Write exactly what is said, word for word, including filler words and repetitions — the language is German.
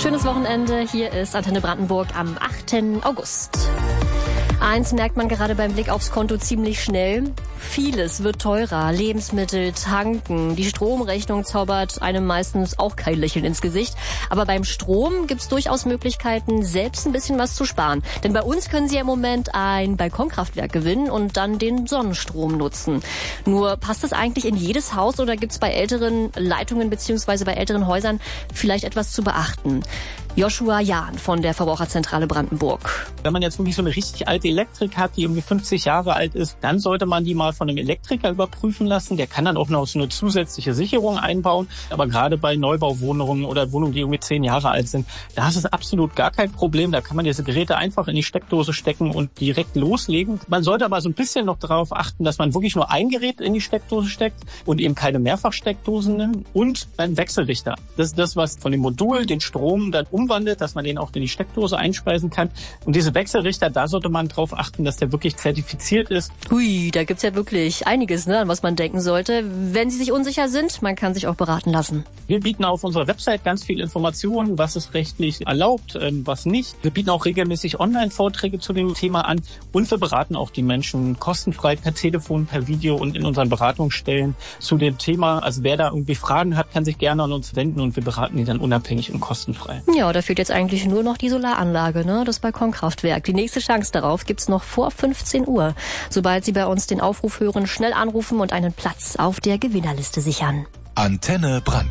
Schönes Wochenende. Hier ist Antenne Brandenburg am achten August. Eins merkt man gerade beim Blick aufs Konto ziemlich schnell. Vieles wird teurer. Lebensmittel, Tanken, die Stromrechnung zaubert einem meistens auch kein Lächeln ins Gesicht. Aber beim Strom gibt's durchaus Möglichkeiten, selbst ein bisschen was zu sparen. Denn bei uns können Sie ja im Moment ein Balkonkraftwerk gewinnen und dann den Sonnenstrom nutzen. Nur passt das eigentlich in jedes Haus oder gibt's bei älteren Leitungen bzw. bei älteren Häusern vielleicht etwas zu beachten? Joshua Jahn von der Verbraucherzentrale Brandenburg. Wenn man jetzt wirklich so eine richtig alte Elektrik hat, die irgendwie fünfzig Jahre alt ist, dann sollte man die mal von einem Elektriker überprüfen lassen. Der kann dann auch noch so eine zusätzliche Sicherung einbauen. Aber gerade bei Neubauwohnungen oder Wohnungen, die irgendwie zehn Jahre alt sind, da ist es absolut gar kein Problem. Da kann man diese Geräte einfach in die Steckdose stecken und direkt loslegen. Man sollte aber so ein bisschen noch darauf achten, dass man wirklich nur ein Gerät in die Steckdose steckt und eben keine Mehrfachsteckdosen nimmt. Und beim Wechselrichter. Das ist das, was von dem Modul den Strom dann umwandelt, dass man den auch in die Steckdose einspeisen kann. Und diese Wechselrichter, da sollte man darauf achten, dass der wirklich zertifiziert ist. Hui, da gibt's ja wirklich einiges, ne, an was man denken sollte. Wenn Sie sich unsicher sind, man kann sich auch beraten lassen. Wir bieten auf unserer Website ganz viel Informationen, was ist rechtlich erlaubt, was nicht. Wir bieten auch regelmäßig Online-Vorträge zu dem Thema an und wir beraten auch die Menschen kostenfrei per Telefon, per Video und in unseren Beratungsstellen zu dem Thema. Also wer da irgendwie Fragen hat, kann sich gerne an uns wenden und wir beraten die dann unabhängig und kostenfrei. Ja, da fehlt jetzt eigentlich nur noch die Solaranlage, ne, das Balkonkraftwerk. Die nächste Chance darauf gibt's noch vor fünfzehn Uhr. Sobald Sie bei uns den Aufruf hören, schnell anrufen und einen Platz auf der Gewinnerliste sichern. Antenne Brandenburg.